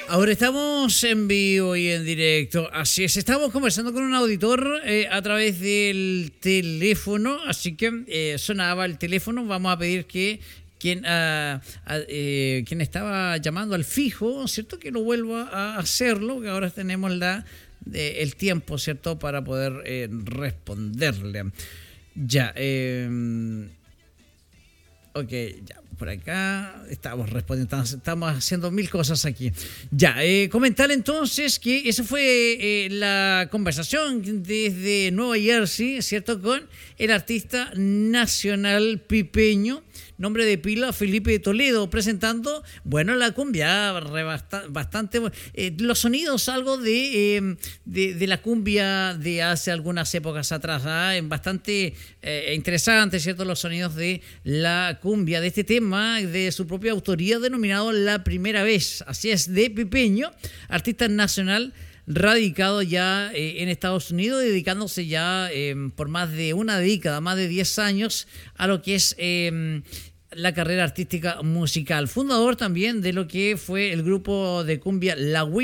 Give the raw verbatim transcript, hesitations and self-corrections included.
Ahora estamos en vivo y en directo, así es, estamos conversando con un auditor eh, a través del teléfono, así que eh, sonaba el teléfono, vamos a pedir que quien, ah, ah, eh, quien estaba llamando al fijo, ¿cierto? Que lo vuelva a hacerlo, que ahora tenemos la, eh, el tiempo, ¿cierto? Para poder eh, responderle. Ya, eh, ok, ya. Por acá estamos respondiendo, estamos, estamos haciendo mil cosas aquí. Ya, eh, comentar entonces que esa fue eh, la conversación desde Nueva Jersey, ¿cierto? Con el artista nacional pipeño, nombre de pila Felipe Toledo, presentando, bueno, la cumbia, bastante, eh, los sonidos, algo de, eh, de, de la cumbia de hace algunas épocas atrás, ¿eh? Bastante eh, interesante, ¿cierto? Los sonidos de la cumbia, de este tema, de su propia autoría, denominado La Primera Vez. Así es, de pipeño, artista nacional, radicado ya eh, en Estados Unidos, dedicándose ya eh, por más de una década, más de diez años, a lo que es eh, la carrera artística musical. Fundador también de lo que fue el grupo de cumbia La Huila.